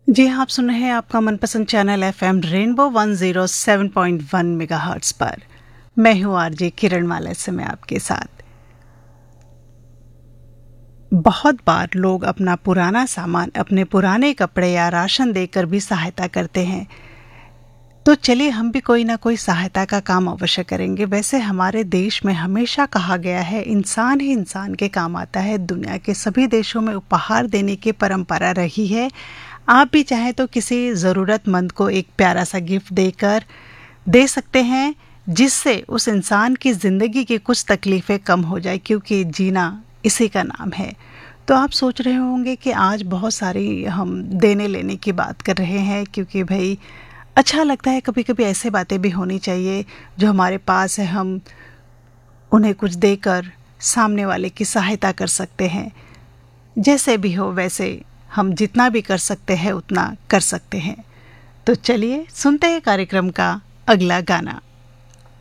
जी हाँ, आप सुन रहे हैं आपका मनपसंद चैनल एफएम रेनबो 107.1 मेगाहर्ट्ज़ पर। मैं हूँ आरजे किरणमाला, इस समय आपके साथ। बहुत बार लोग अपना पुराना सामान, अपने पुराने कपड़े या राशन देकर भी सहायता करते हैं। तो चलिए हम भी कोई ना कोई सहायता का काम अवश्य करेंगे। वैसे हमारे देश में हमेशा कहा गया है, इंसान ही इंसान के काम आता है। दुनिया के सभी देशों में उपहार देने की परंपरा रही है। आप भी चाहें तो किसी ज़रूरतमंद को एक प्यारा सा गिफ्ट दे सकते हैं, जिससे उस इंसान की ज़िंदगी की कुछ तकलीफ़ें कम हो जाए, क्योंकि जीना इसी का नाम है। तो आप सोच रहे होंगे कि आज बहुत सारी हम देने लेने की बात कर रहे हैं, क्योंकि भाई अच्छा लगता है, कभी कभी ऐसे बातें भी होनी चाहिए। जो हमारे पास है, हम उन्हें कुछ देकर सामने वाले की सहायता कर सकते हैं। जैसे भी हो, वैसे हम जितना भी कर सकते हैं उतना कर सकते हैं। तो चलिए सुनते हैं कार्यक्रम का अगला गाना।